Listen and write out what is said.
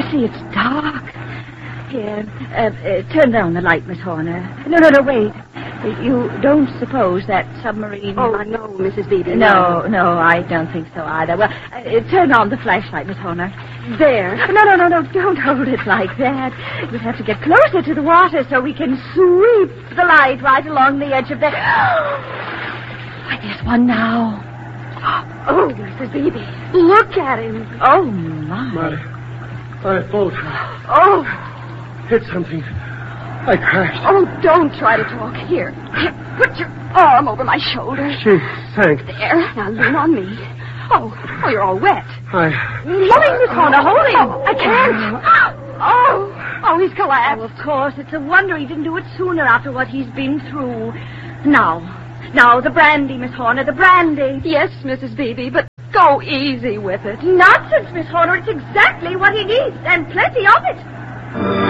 Letty, it's dark. Here, turn down the light, Miss Horner. No, wait. You don't suppose that submarine... Oh, no, Mrs. Beebe. No, I don't think so either. Well, turn on the flashlight, Miss Horner. There. No, don't hold it like that. We'll have to get closer to the water so we can sweep the light right along the edge of the... Why, there's one now. Oh, Mrs. Beebe, look at him. Oh, my. My boat. Oh. Hit something. I crashed. Oh, don't try to talk. Here, put your arm over my shoulder. She sank. There, now lean on me. Oh, you're all wet. Hold him, Miss Horner, hold him. I can't. Oh, he's collapsed. Oh, of course, it's a wonder he didn't do it sooner after what he's been through. Now, the brandy, Miss Horner, the brandy. Yes, Mrs. Beebe, but go easy with it. Nonsense, Miss Horner, it's exactly what he needs, and plenty of it.